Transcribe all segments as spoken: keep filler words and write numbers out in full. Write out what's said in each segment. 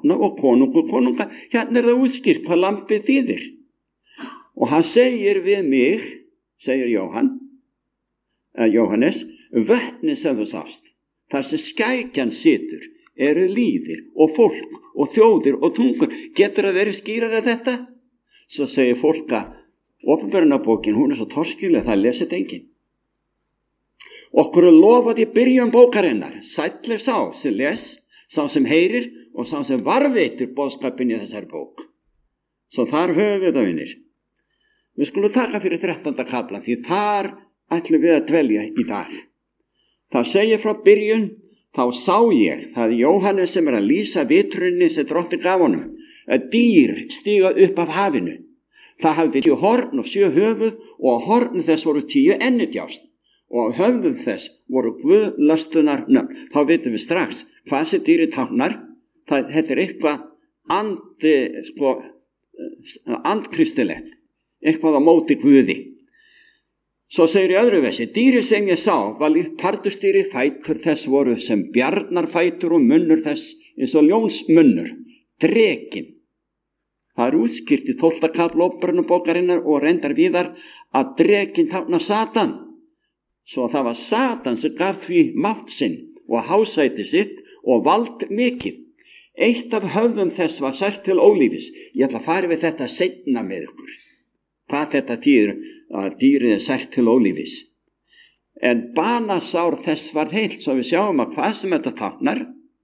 drottna og konungur konunga. Hérna er það útskýrt hvað lambið þýðir. Og hann segir við mig, segir Jóhann, eða Jóhannes, vötnin sem þú sást, þar sem skækjan situr, eru líðir og fólk og þjóðir og tungur. Getur að vera skýrar að þetta? Svo segir fólk að opinberunarbókin, hún er svo torskileg, það lesið enginn. Okkur er lofað í byrjun bókarinnar, sæll er sá sem les, sá sem heyrir og sá sem varveitir boðskapinn í þessari bók. Svo þar höfum við það, vinir. Við skulum taka fyrir þrettánda kaflan, því þar ætlum við að dvelja í dag. Það segir frá byrjun, þá sá ég, það er Jóhannes sem er að lýsa vitrunni sem drottinn gaf honum, að dýr stíga upp af hafinu. Það hafði tíu horn og sjö höfuð og á horn þess voru tíu ennidjást og á höfðum þess voru guðlastunar nöfn. Þá vitum við strax hvað sem dýri táknar. Það, þetta er eitthvað andi, sko, andkristilegt, eitthvað á móti guði. Svo segir í öðru versi, dýri sem ég sá var líkt pardustýri, fætur þess voru sem bjarnarfætur og munnur þess eins og ljónsmunnur, drekinn. Það er útskýrt í tólfta kafla opinberunarbókarinnar og reyndar víðar að drekinn táknar Satan. Svo það var Satan sem gaf því mátt sinn og hásæti sitt og vald mikið. Eitt af höfðum þess var sært til ólífis. Ég ætla að fara við þetta seinna með ykkur. Hvað þetta þýðir að dýrið er sært til ólífis. En banasár þess var heilt, svo við sjáum að hvað sem þetta táknar,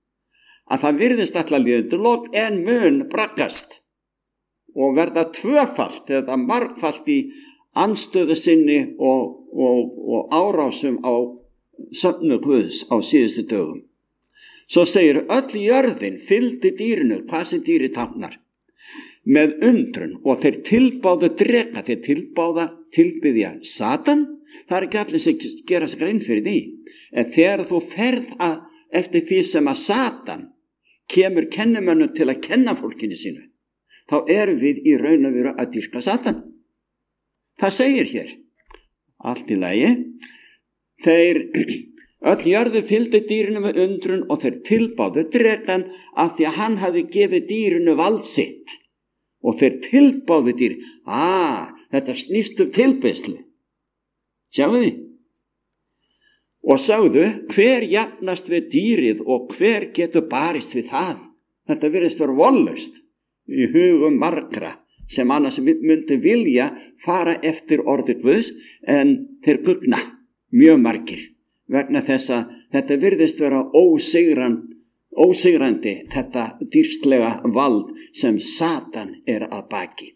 að það virðist alltaf líður lok en mun braggast og verða tvöfalt eða margfalt í anstöðu sinni og, og, og árásum á söfnu Guðs á síðustu dögum. Svo segir öll jörðin fylgdi dýrinu, hvað sem dýri táknar, með undrun og þeir tilbáðu dreka, þeir tilbáða tilbyðja Satan. Það er ekki allir sem gera sig grein fyrir því. En þegar þú ferð að, eftir því sem að Satan kemur kennimönnum til að kenna fólkinu sínu, þá erum við í raun og veru að dýrka Satan. Það segir hér, allt í lagi, þeir öll jörðu fylgdi dýrinu með undrun og þeir tilbáðu drekan af því að hann hafi gefið dýrinu vald sitt. Og þeir tilbáðu dýri, að þetta snýst um tilbeiðslu. Sjáu því? Og sagðu, hver jafnast við dýrið og hver getur barist við það? Þetta virðist vera vonlaust í hugum margra sem annars myndi vilja fara eftir orði Guðs, en þeir gugna mjög margir vegna þess að þetta virðist vera ósigran, ósigrandi þetta dýrstlega vald sem Satan er að baki.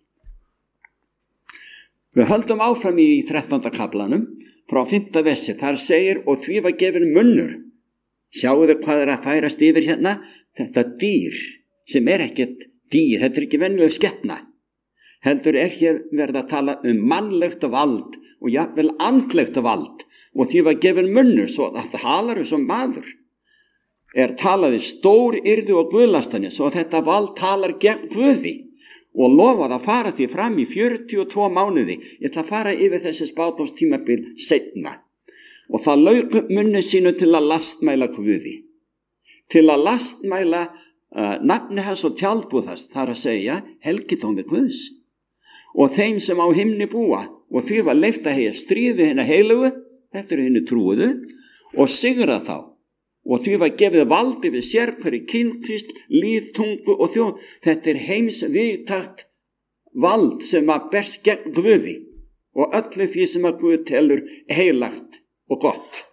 Við höldum áfram í þrettánda kaflanum frá fimmta versi. Þar segir, og því var gefinn munnur. Sjáu þau hvað er að færast yfir hérna? Þetta dýr sem er ekkert dýr, þetta er ekki venjuleg skepna. Heldur er hér verið að tala um mannlegt vald og jafnvel andlegt vald, og því var gefinn munnur, svo að það talar um sem maður. Er talaði stór yrði og guðlastani, svo að þetta vald talar gegn Guði og lofað að fara því fram í fjörutíu og tvo mánuði. Ég ætla að fara yfir þessi spátumstímabil seinna. Og það lauk munni sínu til að lastmæla Guði, til að lastmæla uh, nafni hans og tjaldbúðast, þar að segja helgitómi Guðs. Og þeim sem á himni búa, og því var leyft að heyja stríði hinna heilugu, þetta er hinni trúuðu, og sigra þá. Og því var gefið valdi við sér hverju kynkrist, líð, tungu og þjóð. Þetta er heims viðtakt vald sem að berst gegn Guði og öllu því sem að Guð telur heilagt og gott.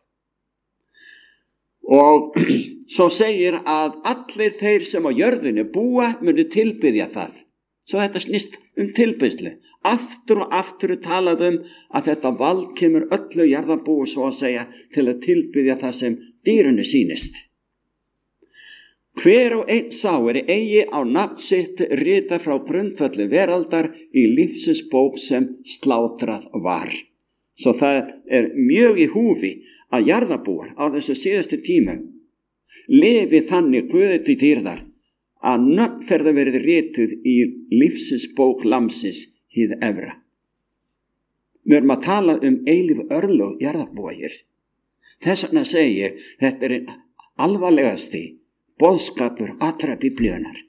Og svo segir að allir þeir sem á jörðinu búa muni tilbyðja það. Svo þetta snýst um tilbeiðslu. Aftur og aftur er talað um að þetta vald kemur öllu jarðarbúi svo að segja til að tilbyðja það sem dýrunni sýnist. Hver og einn sá er eigi á nafn sitt rita frá grundvelli veraldar í lífsins bók sem slátrað var. Svo það er mjög í húfi að jarðarbúar á þessu síðustu tímum lifi þannig Guði til dýrðar að nöfn þeirra verið rituð í lífsins bók lamsins hið efra. Við erum að tala um eilíf örlög jarðarbúa hér. Þess vegna segi ég, þetta er einn alvarlegasti boðskapur allra biblíunnar.